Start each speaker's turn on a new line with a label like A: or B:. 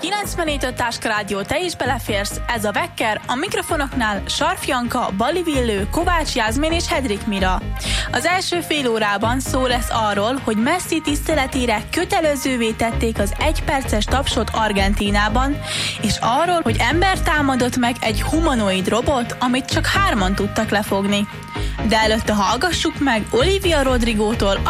A: 94.5 Táska Rádió, te is beleférsz, ez a Vekker, a mikrofonoknál Sarf Janka, Bali Villő, Kovács Jászmin és Hedrik Mira. Az első fél órában szó lesz arról, hogy Messi tiszteletére kötelezővé tették az 1 perces tapsot Argentínában, és arról, hogy ember támadott meg egy humanoid robot, amit csak 3-an tudtak lefogni. De előtte hallgassuk meg Olivia Rodrigótól